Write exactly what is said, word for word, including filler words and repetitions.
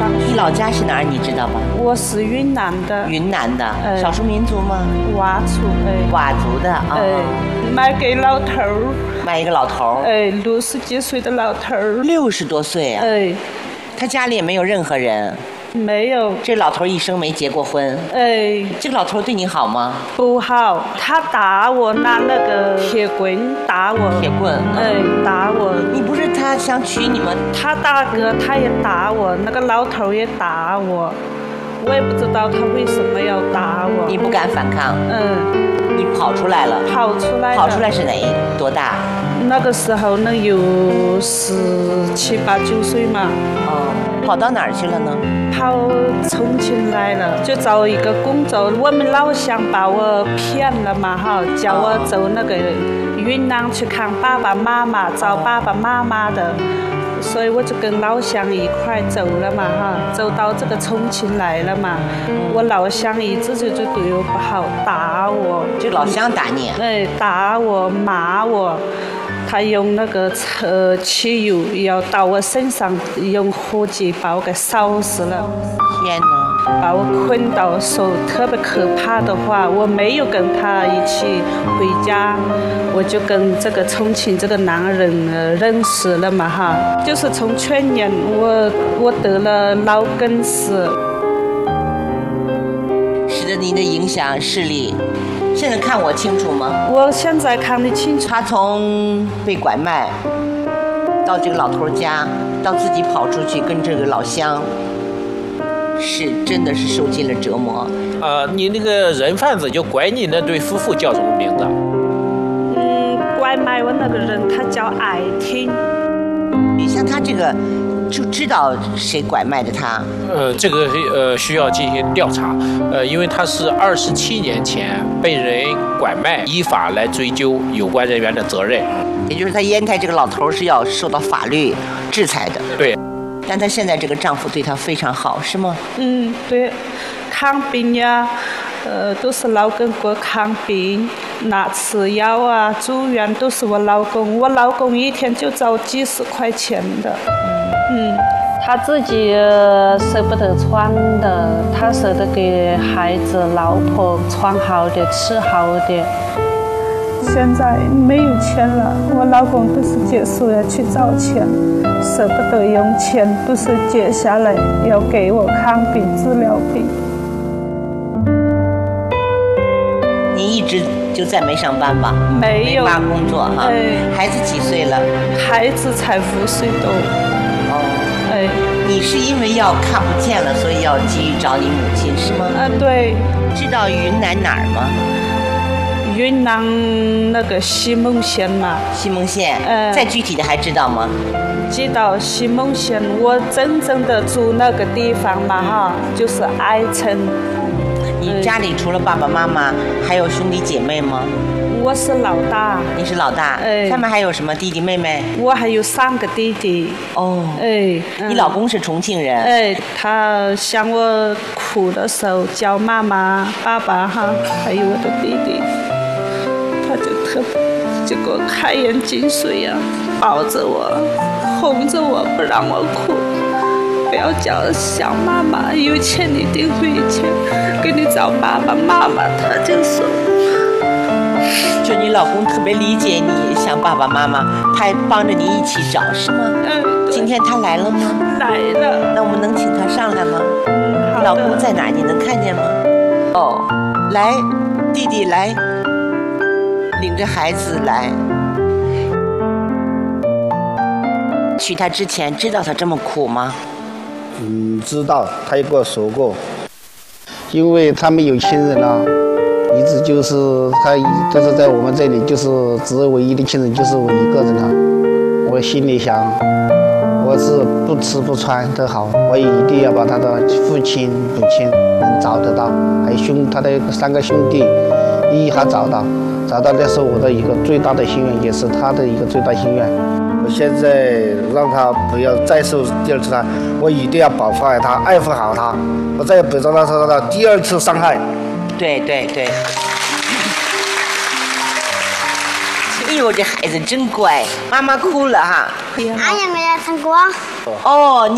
你老家是哪儿？你知道吧？ 我是云南的。 云南的， 哎、 少数民族吗？ 佤族，哎。 佤族的啊。 哎，卖给老头儿。 卖一个老头儿。 哎，六十几岁的老头儿。 六十多岁啊。 哎。 他家里也没有任何人。 没有。 这老头一生没结过婚。 哎。 这个老头对你好吗？ 不好，他打我，拿那个铁棍打我。 铁棍。 哎，打我。 你不是他想娶你吗？ 他大哥他也打我，那个老头也打我，我也不知道他为什么要打我。 你不敢反抗。 嗯。 你跑出来了。 跑出来。 跑出来是哪多大？ 那个时候能有十七八九岁嘛。 哦。跑到哪儿去了呢？ 跑重庆来了，就找一个工作。我们老乡把我骗了嘛哈，叫我走那个云南去看爸爸妈妈，找爸爸妈妈的，所以我就跟老乡一块走了嘛哈，走到这个重庆来了嘛。我老乡一直就就对我不好，打我。 就老乡打你？ 哎，打我骂我。他用那个车汽油要到我身上，用火机把我给烧死了。 天哪！ 把我困到，说特别可怕的话。我没有跟他一起回家，我就跟这个重庆这个男人呃认识了嘛哈。就是从去年我我得了脑梗死， 使得您的影响视力。现在看我清楚吗？ 我现在看得清楚。 他从被拐卖到这个老头家，到自己跑出去跟这个老乡，是真的是受尽了折磨。 呃，你那个人贩子就拐你那对夫妇叫什么名字？ 嗯，拐卖我那个人他叫艾婷。 你像他这个。就知道谁拐卖的他。 呃，这个呃需要进行调查，呃，因为他是二十七年前被人拐卖，依法来追究有关人员的责任。 也就是他烟台这个老头是要受到法律制裁的。 对。 但她现在这个丈夫对她非常好，是吗？ 嗯，对，看病呀，呃，都是老公给我看病，拿吃药啊，住院都是我老公。我老公一天就找几十块钱的。嗯，他自己舍不得穿的，他舍得给孩子、老婆穿好的、吃好的。现在没有钱了，我老公都是借宿要去找钱，舍不得用钱，都是借下来要给我看病、治疗病。 你一直就再没上班吧？ 没有， 没嘛工作哈。哎，孩子几岁了？ 孩子才五岁多。哎， 你是因为要看不见了，所以要急于找你母亲是吗？ 啊，对。 知道云南哪儿吗？ 云南那个西蒙县嘛。 西蒙县。呃。再具体的还知道吗？ 知道西蒙县，我真正的住那个地方嘛哈，就是爱城。 你家里除了爸爸妈妈，还有兄弟姐妹吗？ 我是老大。 你是老大。哎。他们还有什么弟弟妹妹？我还有三个弟弟。哦。哎。你老公是重庆人。哎，他想我哭的时候叫妈妈、爸爸哈，还有我的弟弟，他就特就给我开眼进水呀、啊，抱着我，哄着我，不让我哭。不要叫想妈妈，有钱一定会去给你找爸爸妈妈。他就说。就你老公特别理解你想爸爸妈妈，他还帮着你一起找是吗？嗯。今天他来了吗？来了。那我们能请他上来吗？嗯，好的。老公在哪儿？你能看见吗？哦，来，弟弟来，领着孩子来。娶她之前知道她这么苦吗？ 嗯，知道，他也跟我说过，因为他没有亲人啊。一直就是他都是在我们这里，就是只有唯一的亲人就是我一个人了。我心里想，我是不吃不穿都好，我也一定要把他的父亲、母亲能找得到，还有兄他的三个兄弟，一哈找到，找到那是我的一个最大的心愿，也是他的一个最大心愿。我现在让他不要再受第二次伤害，我一定要保护好他，爱护好他，我再也不让他受到第二次伤害。 对对对，哎呦，这孩子真乖，妈妈哭了哈。 俺也没来唱歌。 哦。